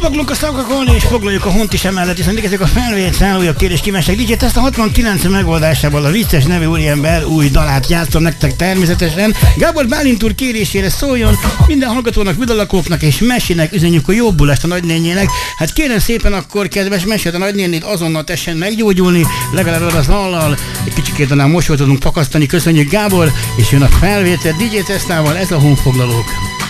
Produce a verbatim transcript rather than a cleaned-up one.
Lopaglunk a szavakon és foglaljuk a hont is emellett, hiszen ezek a felvétel újabb kérdés kívánság. dé dzsé Testa hatvankilenc megoldásával a vicces nevű úriember új dalát játszom nektek természetesen. Gábor Bálint úr kérésére szóljon, minden hallgatónak, vidalakóknak és mesének üzenjük a jobbulást a nagynényének. Hát kérem szépen akkor, kedves mesét, a nagynénét azonnal tessen meggyógyulni, legalább az allal, egy kicsikét talán mosolyt tudunk pakasztani. Köszönjük, Gábor, és jön a felvétel dé dzsé Testával, ez a honfoglalók.